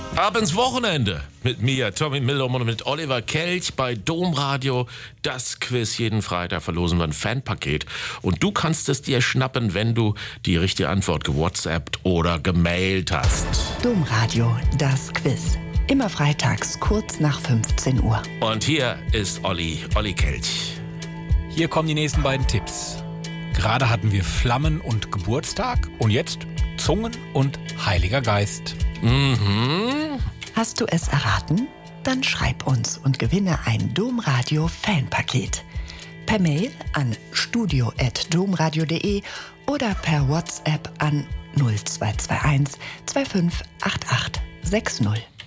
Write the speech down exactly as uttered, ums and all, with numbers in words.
Ab ins Wochenende mit mir, Tommy Milom, und mit Oliver Kelch bei Domradio. Das Quiz jeden Freitag verlosen wir ein Fanpaket. Und du kannst es dir schnappen, wenn du die richtige Antwort gewhatsappt oder gemailt hast. Domradio, das Quiz. Immer freitags, kurz nach fünfzehn Uhr. Und hier ist Olli, Olli Kelch. Hier kommen die nächsten beiden Tipps. Gerade hatten wir Flammen und Geburtstag und jetzt Zungen und Heiliger Geist. Mhm. Hast du es erraten? Dann schreib uns und gewinne ein Domradio-Fanpaket. Per Mail an studio at domradio punkt de oder per WhatsApp an null zwei zwei eins zwei fünf acht acht sechs null.